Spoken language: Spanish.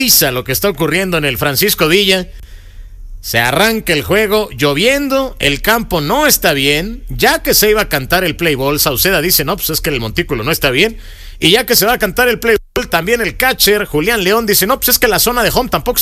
lo que está ocurriendo en el Francisco Villa. Se arranca el juego lloviendo, el campo no está bien, ya que se iba a cantar el play ball, Sauceda dice, no, pues es que el montículo no está bien, y ya que se va a cantar el play ball, también el catcher, Julián León, dice, no, pues es que la zona de home tampoco